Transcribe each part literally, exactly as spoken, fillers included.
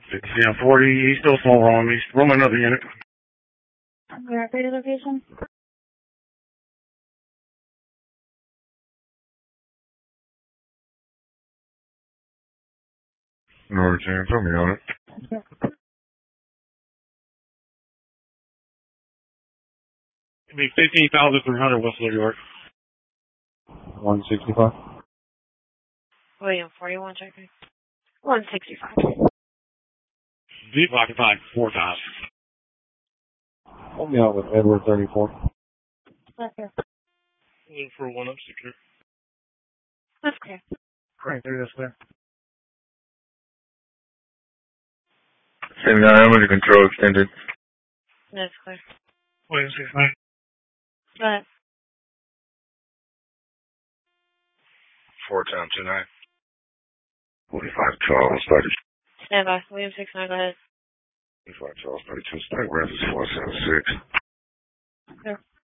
Yeah, forty, he's still small wrong. He's rolling another unit. Where at the location? No, James, put me on it. It'd be fifteen thousand three hundred West New York. one sixty-five. William, forty-one, checking. one sixty-five. Vehicle occupied four times. Help me out with Edward thirty-four. That's clear. Looking for one up secure. That's clear. Right there, that's clear. seventy-nine, I'm under control extended. That's clear. William sixty-nine. Go ahead. Four times two nine. forty-five Charles, thirty. Stand by. William sixty-nine, go ahead. forty-five Charles, thirty-two. Stack reference four seven six. Clear.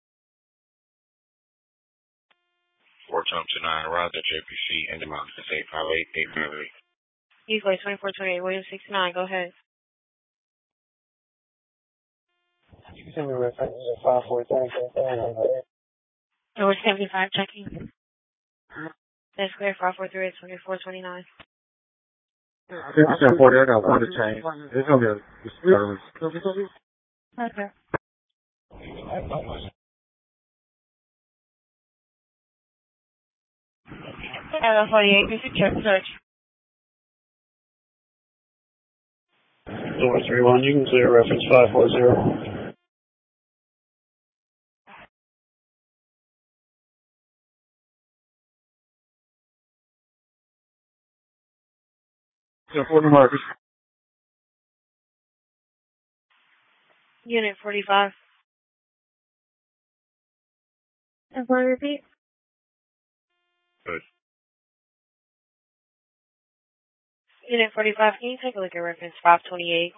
Four times two nine, arrived at J P C, end of month, eight five eight, eight five eight. Equally, twenty-four twenty-eight, William sixty-nine, go ahead. You can send me a reference at five four three. Over seventy-five, checking. That's clear. five four three, twenty-four twenty-nine. I said forty, I got one to change. It's going to be a disturbance. Okay. Hello, forty-eight, this is check search. Door three one, you can clear reference five four zero. Yeah, forty markers. Unit forty-five. And for repeat? Good. Unit forty-five, can you take a look at reference five twenty-eight?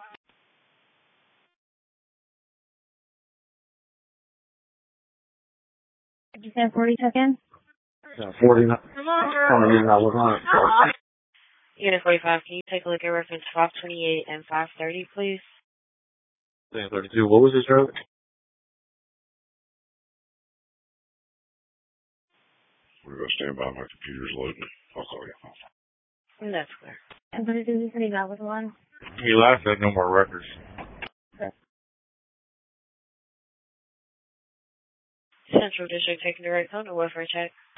Did you say forty seconds? Yeah, forty. Coming in, I was on it. Unit forty-five, can you take a look at reference five twenty-eight and five thirty, please? Yeah, thirty-two. What was this drug? We're going to stand by. My computer's loading. I'll call you. That's clear. And what did you say that was one? He last had no more records. Central District taking direct on the welfare check.